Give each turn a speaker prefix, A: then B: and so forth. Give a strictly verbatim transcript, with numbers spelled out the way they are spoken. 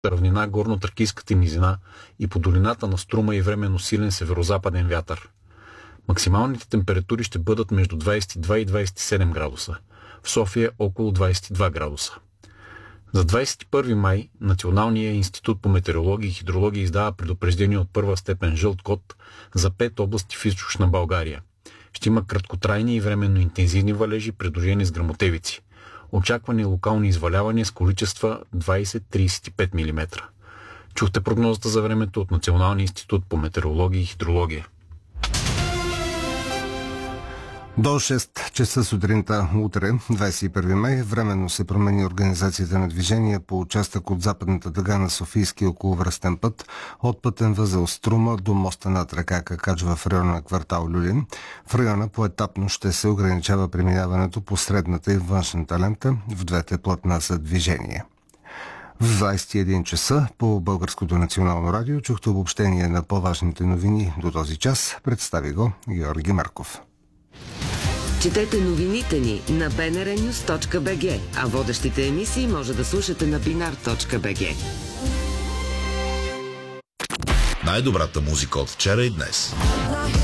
A: равнина, горно-тракийската низина и по долината на Струма и временно силен северозападен вятър. Максималните температури ще бъдат между двадесет и два и двадесет и седем градуса. В София около двадесет и два градуса. За двадесет и първи май Националният институт по метеорология и хидрология издава предупреждение от първа степен жълт код за пет области в източна България. Ще има краткотрайни и временно интензивни валежи, придружени с гръмотевици. Очаквани локални извалявания с количества двадесет до тридесет и пет милиметра. Чухте прогнозата за времето от Националния институт по метеорология и хидрология.
B: До шест часа сутринта утре, двадесет и първи май, временно се промени организацията на движение по участък от западната дъга на Софийски околовръстен път от пътен възел Струма до моста над река Какаджва в района на квартал Люлин. В района поетапно ще се ограничава преминаването по средната и външната лента в двете платна за движение. В двадесет и един часа по Българското национално радио чухте обобщение на по-важните новини до този час. Представи го Георги Марков.
C: Четете новините ни на би ен ар нюз точка би джи, а водещите емисии може да слушате на бинар точка би джи.
D: Най-добрата музика от вчера и днес.